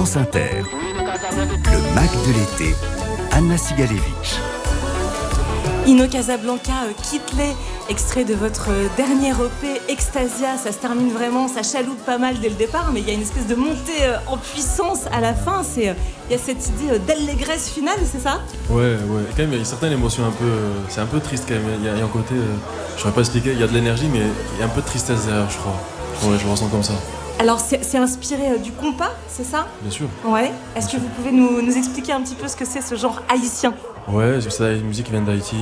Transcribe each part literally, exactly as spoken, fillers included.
France Inter. Le Mac de l'été, Anna Sigalevich. Ino Casablanca, euh, Kitley, extrait de votre euh, dernier E P, Extasia. Ça se termine vraiment, ça chaloupe pas mal dès le départ, mais il y a une espèce de montée euh, en puissance à la fin. Il euh, y a cette idée euh, d'allégresse finale, c'est ça ? Ouais, ouais. Quand même, il y a une certaine émotion un peu. Euh, c'est un peu triste quand même. Il y a, il y a un côté. Euh, je ne saurais pas expliquer. Il y a de l'énergie, mais il y a un peu de tristesse derrière, je crois. Ouais, je le ressens comme ça. Alors, c'est, c'est inspiré euh, du compas, c'est ça ? Bien sûr. Ouais. Est-ce Bien que sûr. vous pouvez nous, nous expliquer un petit peu ce que c'est ce genre haïtien ? Ouais, c'est une musique qui vient d'Haïti,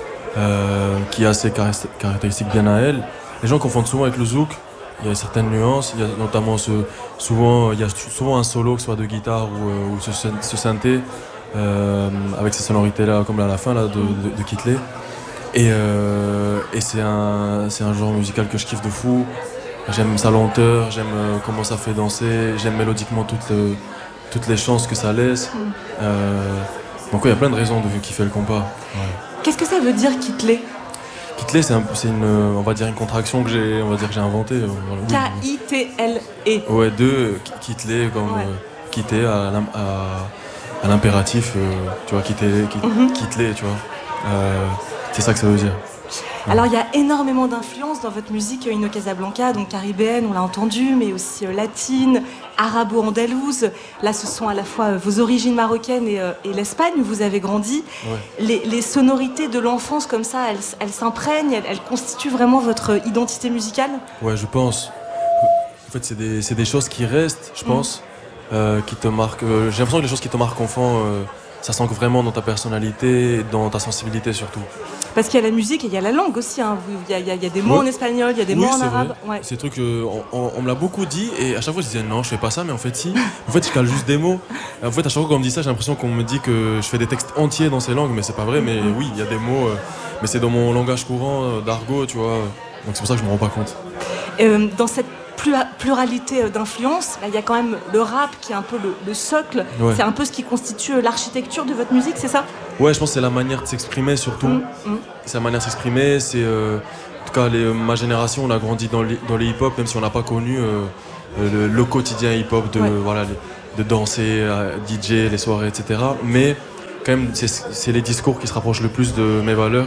euh, qui a ses caractéristiques bien à elle. Les gens confondent souvent avec le zouk. Il y a certaines nuances. Il y a notamment ce, souvent, il y a souvent un solo, que ce soit de guitare ou, euh, ou ce, ce synthé, euh, avec ces sonorités-là, comme là, à la fin là, de, de, de Kitley. Et, euh, et c'est un, c'est un genre musical que je kiffe de fou. J'aime sa lenteur, j'aime euh, comment ça fait danser, j'aime mélodiquement toutes, euh, toutes les chances que ça laisse. Euh, donc ouais, il y a plein de raisons de kiffer le compas. Ouais. Qu'est-ce que ça veut dire Kitley ? Kitley, c'est, un, c'est une, on va dire une contraction que j'ai, on va dire que j'ai inventée. Voilà. K I T L E. Ouais, de Kitley comme Ouais. euh, quitter à, l'im- à, à l'impératif, euh, tu vois, quitter, quitter, Mhm. Kitley, tu vois. Euh, c'est ça que ça veut dire. Alors il y a énormément d'influences dans votre musique, Ino Casablanca, donc caribéenne, on l'a entendu, mais aussi euh, latine, arabo-andalouse. Là, ce sont à la fois euh, vos origines marocaines et, euh, et l'Espagne où vous avez grandi. Ouais. Les, les sonorités de l'enfance comme ça, elles, elles s'imprègnent, elles, elles constituent vraiment votre identité musicale ? Ouais, je pense. En fait, c'est des, c'est des choses qui restent, je pense, euh, qui te marquent. Euh, j'ai l'impression que les choses qui te marquent enfant, euh, ça s'ancre vraiment dans ta personnalité, et dans ta sensibilité surtout. Parce qu'il y a la musique et il y a la langue aussi. hein. Vous- Il y, a- il y a- il y a des mots Ouais. en espagnol, il y a des Oui, mots en c'est arabe. vrai. Ouais. Ces trucs, euh, on, on- on me l'a beaucoup dit et à chaque fois je disais non, je fais pas ça, mais en fait si. En fait, je cale juste des mots. En fait, à chaque fois qu'on me dit ça, j'ai l'impression qu'on me dit que je fais des textes entiers dans ces langues, mais c'est pas vrai. Mais oui, il y a des mots, euh, mais c'est dans mon langage courant euh, d'argot, tu vois. Donc c'est pour ça que je me rends pas compte. Euh, dans cette plura- pluralité euh, d'influences, là, il y a quand même le rap qui est un peu le, le socle. Ouais. C'est un peu ce qui constitue euh, l'architecture de votre musique, c'est ça ? Ouais, je pense que c'est la manière de s'exprimer surtout. Mm, mm. C'est la manière de s'exprimer. C'est euh, en tout cas les, ma génération, on a grandi dans les, dans les hip-hop, même si on n'a pas connu euh, le, le quotidien hip-hop de Ouais. voilà les- de danser, euh, D J, les soirées, et cetera. Mais quand même, c'est, c'est les discours qui se rapprochent le plus de mes valeurs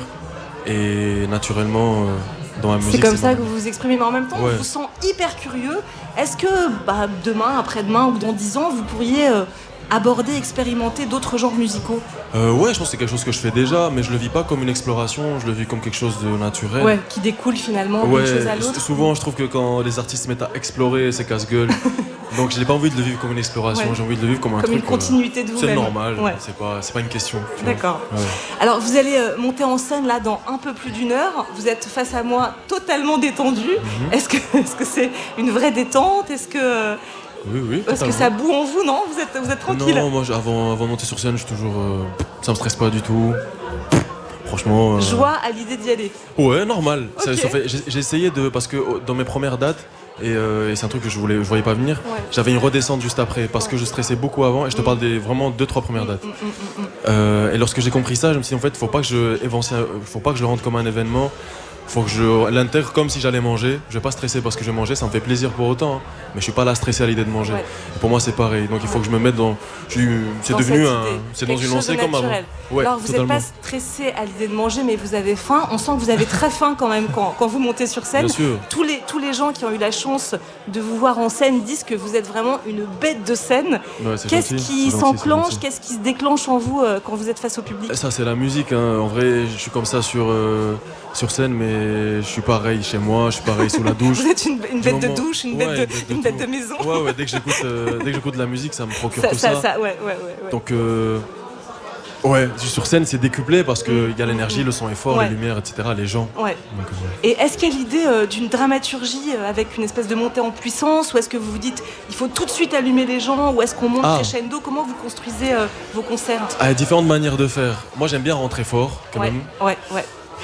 et naturellement euh, dans ma musique. C'est comme ça ma- que vous vous exprimez, mais en même temps, Ouais. je vous sens hyper curieux. Est-ce que bah, demain, après-demain ou dans dix ans, vous pourriez euh, aborder, expérimenter d'autres genres musicaux ? Euh, ouais, je pense que c'est quelque chose que je fais déjà, mais je le vis pas comme une exploration, je le vis comme quelque chose de naturel. Ouais, qui découle finalement Ouais, d'une chose à l'autre. s- souvent je trouve que quand les artistes se mettent à explorer, c'est casse-gueule. Donc je n'ai pas envie de le vivre comme une exploration, Ouais. j'ai envie de le vivre comme un Comme truc. une continuité de euh, vous-même. C'est normal, Ouais. c'est pas, c'est pas une question. tu vois. D'accord. Ouais. Alors, vous allez euh, monter en scène là dans un peu plus d'une heure. Vous êtes face à moi totalement détendu. Mhm. Est-ce que est-ce que c'est une vraie détente ? Est-ce que euh, Oui, oui. est-ce que totalement. ça boue en vous ? Non, vous êtes vous êtes tranquille. Non, moi j'ai- avant, avant de monter sur scène, je suis toujours. euh, ça me stresse pas du tout. Franchement. euh, Joie à l'idée d'y aller. Ouais, normal. Ça- Ok. ça fait- j'ai, j'ai essayé de. Parce que oh, dans mes premières dates, et, euh, et c'est un truc que je, voulais, je voyais pas venir, Ouais. j'avais une redescente juste après parce que je stressais beaucoup avant et je te Mm. parle des vraiment deux, trois premières dates. Mm, mm, mm, mm. Euh, et lorsque j'ai compris ça, je me suis dit en fait, faut pas que je évance- faut pas que je le rende comme un événement. Faut que je l'intègre comme si j'allais manger. Je vais pas stresser parce que je vais manger, ça me fait plaisir pour autant. hein. Mais je suis pas là stressé à l'idée de manger. Ouais. Et pour moi, c'est pareil. Donc il faut que je me mette dans. je suis- C'est Dans devenu cette un. idée. C'est dans Quelque une chose de lancée comme avant. naturel. Ouais, Alors, vous n'êtes totalement. pas stressé à l'idée de manger, mais vous avez faim. On sent que vous avez très faim quand même quand, quand vous montez sur scène. Bien sûr. Tous les, tous les gens qui ont eu la chance de vous voir en scène disent que vous êtes vraiment une bête de scène. Ouais, c'est Qu'est-ce gentil, qui c'est gentil, c'est s'enclenche, gentil. qu'est-ce qui se déclenche en vous euh, quand vous êtes face au public ? Ça, c'est la musique. hein. En vrai, je suis comme ça sur, euh, sur scène, mais je suis pareil chez moi, je suis pareil sous la douche. Vous êtes une, une Du bête de moment- douche, une, Ouais, bête, de, bête de une bête tout. de maison. Ouais, ouais, dès que j'écoute, euh, dès que j'écoute de la musique, ça me procure ça, tout ça, ça. ça, ouais, ouais, ouais, ouais. Donc, euh, ouais, sur scène, c'est décuplé parce qu'il y a l'énergie, le son est fort, Ouais. les lumières, et cetera, les gens. Ouais. Donc, euh, Et est-ce qu'il y a l'idée euh, d'une dramaturgie euh, avec une espèce de montée en puissance, ou est-ce que vous vous dites il faut tout de suite allumer les gens, ou est-ce qu'on monte Ah. crescendo ? Comment vous construisez euh, vos concerts ? ah, il y a différentes manières de faire. Moi, j'aime bien rentrer fort, quand Ouais, même. ouais, ouais.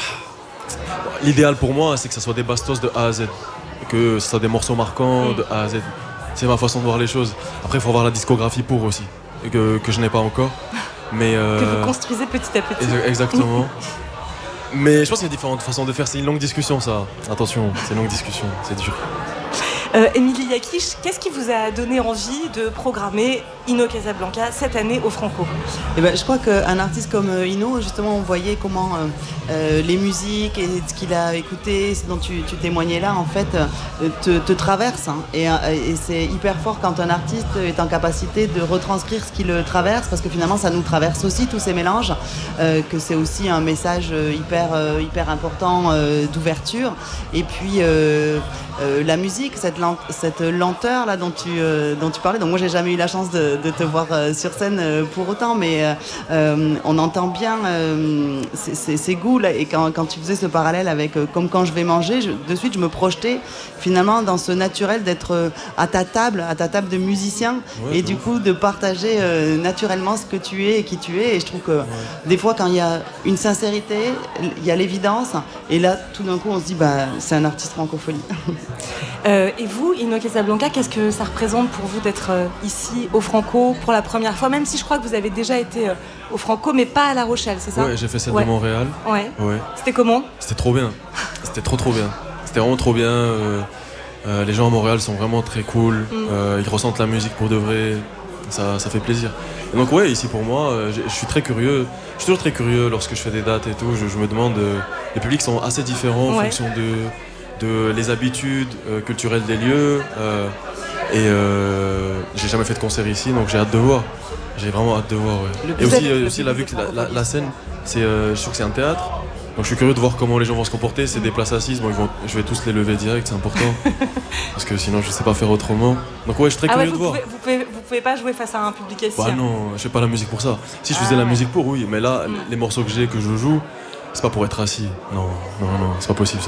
L'idéal pour moi, c'est que ça soit des bastos de A à Z. Que ce soit des morceaux marquants Mm. de A à Z. C'est ma façon de voir les choses. Après, il faut avoir la discographie pour aussi. Et que, que je n'ai pas encore. Mais, euh, Que vous construisez petit à petit. exa- Exactement. Mais je pense qu'il y a différentes façons de faire. C'est une longue discussion, ça. Attention, c'est une longue discussion. C'est dur. Euh, Émilie Yakish, qu'est-ce qui vous a donné envie de programmer Ino Casablanca cette année au Franco ? Eh ben, je crois qu'un artiste comme Ino, justement, on voyait comment euh, euh, les musiques et ce qu'il a écouté, ce dont tu, tu témoignais là, en fait, euh, te, te traversent. Hein. Et, et c'est hyper fort quand un artiste est en capacité de retranscrire ce qui le traverse, parce que finalement, ça nous traverse aussi, tous ces mélanges, euh, que c'est aussi un message hyper, euh, hyper important euh, d'ouverture. Et puis, euh, euh, la musique, cette, lent, cette lenteur là dont tu, euh, dont tu parlais. Donc moi, j'ai jamais eu la chance de, de te voir euh, sur scène euh, pour autant, mais euh, on entend bien euh, ces, ces, ces goûts là. Et quand, quand tu faisais ce parallèle avec euh, comme quand je vais manger, je, de suite, je me projetais finalement dans ce naturel d'être euh, à ta table, à ta table de musicien, ouais, et du coup de partager euh, naturellement ce que tu es et qui tu es. Et je trouve que ouais. des fois, quand il y a une sincérité, il y a l'évidence, et là, tout d'un coup, on se dit, bah, c'est un artiste francophonie. Euh, et vous, Ino Casablanca, qu'est-ce que ça représente pour vous d'être euh, ici au Franco pour la première fois, même si je crois que vous avez déjà été euh, au Franco, mais pas à La Rochelle, c'est ça ? Ouais, j'ai fait celle ouais. de Montréal. Ouais. ouais. C'était comment ? C'était trop bien. C'était trop trop bien. C'était vraiment trop bien. Euh, euh, les gens à Montréal sont vraiment très cool. Mm. Euh, ils ressentent la musique pour de vrai. Ça, ça fait plaisir. Et donc ouais, ici pour moi, euh, je suis très curieux. Je suis toujours très curieux lorsque je fais des dates et tout. Je, je me demande, euh, les publics sont assez différents en ouais. fonction de, de les habitudes euh, culturelles des lieux. Euh, et euh, j'ai jamais fait de concert ici, donc j'ai hâte de voir. J'ai vraiment hâte de voir. Ouais. Et aussi, euh, aussi là, vu que la, la, la scène, c'est, euh, je suis sûr que c'est un théâtre. Donc je suis curieux de voir comment les gens vont se comporter. C'est des places assises, bon, ils vont, je vais tous les lever direct, c'est important. Parce que sinon je sais pas faire autrement. Donc ouais, je suis très ah curieux ouais, de voir. Pouvez, vous, pouvez, vous pouvez pas jouer face à un public assis. Bah hein. non, je fais pas la musique pour ça. Si je ah faisais ouais. la musique pour, oui. Mais là, mm. les morceaux que j'ai, que je joue, c'est pas pour être assis. Non, non, non, c'est pas possible ça.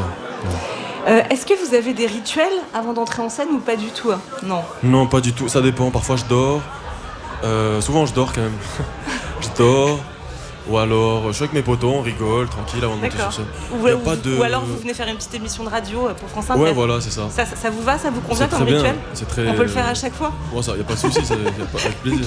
Euh, est-ce que vous avez des rituels avant d'entrer en scène ou pas du tout hein ? Non. Non, pas du tout. Ça dépend. Parfois je dors. Euh, souvent je dors quand même. je dors. Ou alors, je suis avec mes potos, on rigole, tranquille, avant de monter sur scène. Ou, ou, pas de... ou alors, vous venez faire une petite émission de radio pour France Inter. Ouais, voilà, c'est ça. Ça, ça. Ça vous va, ça vous convient c'est comme très rituel ? C'est très... On peut le faire à chaque fois ? Ouais, ça, y a pas de souci, ça, y a pas, avec plaisir.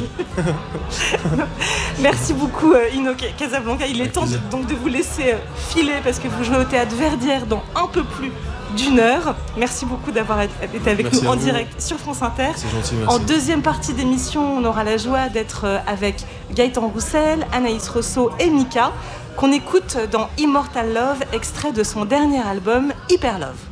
Merci beaucoup, euh, Ino Casablanca. Il est temps de, donc de vous laisser euh, filer parce que vous jouez au Théâtre Verdière dans un peu plus d'une heure. Merci beaucoup d'avoir été avec merci nous en vous. direct sur France Inter. C'est gentil, merci. En deuxième partie d'émission, on aura la joie d'être avec Gaëtan Roussel, Anaïs Rousseau et Mika, qu'on écoute dans Immortal Love, extrait de son dernier album Hyper Love.